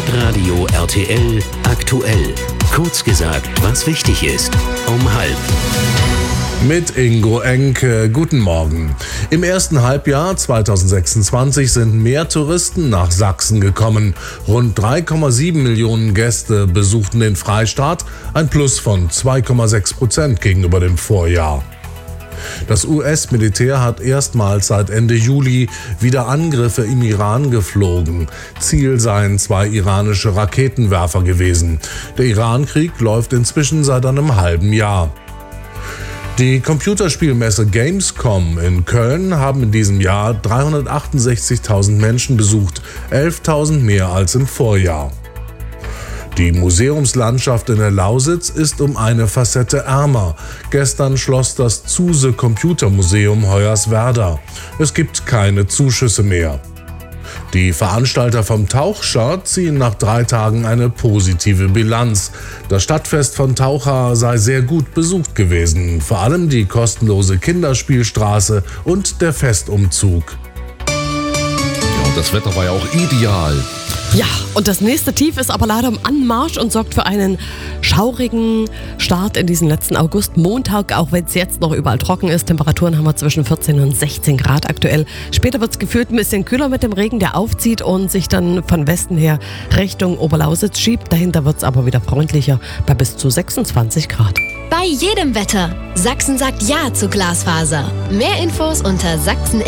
Hitradio RTL aktuell. Kurz gesagt, was wichtig ist. Um 12:30. Mit Ingo Enke, guten Morgen. Im ersten Halbjahr 2026 sind mehr Touristen nach Sachsen gekommen. Rund 3,7 Millionen Gäste besuchten den Freistaat, ein Plus von 2,6% gegenüber dem Vorjahr. Das US-Militär hat erstmals seit Ende Juli wieder Angriffe im Iran geflogen. Ziel seien 2 iranische Raketenwerfer gewesen. Der Iran-Krieg läuft inzwischen seit einem halben Jahr. Die Computerspielmesse Gamescom in Köln haben in diesem Jahr 368.000 Menschen besucht, 11.000 mehr als im Vorjahr. Die Museumslandschaft in der Lausitz ist um eine Facette ärmer. Gestern schloss das Zuse Computermuseum Hoyerswerda. Es gibt keine Zuschüsse mehr. Die Veranstalter vom Tauchschar ziehen nach 3 Tagen eine positive Bilanz. Das Stadtfest von Taucha sei sehr gut besucht gewesen, vor allem die kostenlose Kinderspielstraße und der Festumzug. Ja, und das Wetter war ja auch ideal. Ja, und das nächste Tief ist aber leider im Anmarsch und sorgt für einen schaurigen Start in diesen letzten August-Montag, auch wenn es jetzt noch überall trocken ist. Temperaturen haben wir zwischen 14 und 16 Grad aktuell. Später wird es gefühlt ein bisschen kühler mit dem Regen, der aufzieht und sich dann von Westen her Richtung Oberlausitz schiebt. Dahinter wird es aber wieder freundlicher bei bis zu 26 Grad. Bei jedem Wetter. Sachsen sagt Ja zu Glasfaser. Mehr Infos unter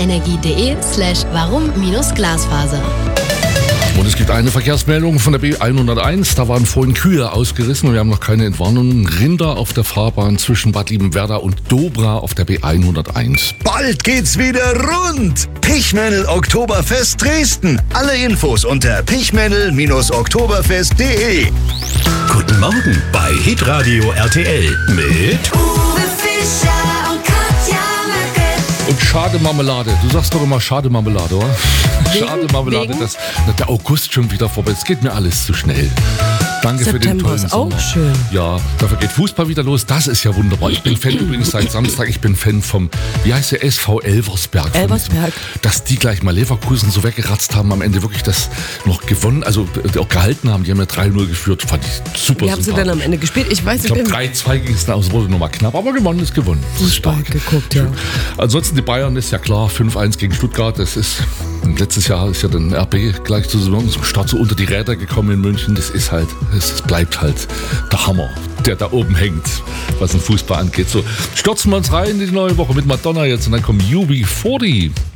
sachsenenergie.de/warum-Glasfaser. Und es gibt eine Verkehrsmeldung von der B101. Da waren vorhin Kühe ausgerissen und wir haben noch keine Entwarnungen. Rinder auf der Fahrbahn zwischen Bad Liebenwerda und Dobra auf der B101. Bald geht's wieder rund. Pichmännel Oktoberfest Dresden. Alle Infos unter pichmännel-oktoberfest.de. Guten Morgen bei Hitradio RTL mit Uwe Fischer und Katja Merkel. Und Schademarmelade. Du sagst doch immer Schademarmelade, oder? Schademarmelade, dass der August schon wieder vorbei ist. Es geht mir alles zu schnell. Danke für den tollen ist Sommer. auch schön. Ja, dafür geht Fußball wieder los. Das ist ja wunderbar. Ich bin Fan übrigens seit Samstag. Ich bin Fan vom, wie heißt der, SV Elversberg. Elversberg. Dass die gleich mal Leverkusen so weggeratzt haben, am Ende wirklich das noch gewonnen, also auch gehalten haben. Die haben ja 3-0 geführt. Fand ich super. Wie haben sie denn am Ende gespielt? Ich weiß nicht. Ich glaube 3-2 ging es aus, wurde nochmal knapp, aber gewonnen ist gewonnen. Das ist stark. Geguckt, ja. Ansonsten die Bayern ist ja klar, 5-1 gegen Stuttgart. Das ist, letztes Jahr ist ja dann RB gleich zum Start so unter die Räder gekommen in München. Das ist halt, es bleibt halt der Hammer, der da oben hängt, was den Fußball angeht. So, stürzen wir uns rein in die neue Woche mit Madonna jetzt und dann kommt UB40.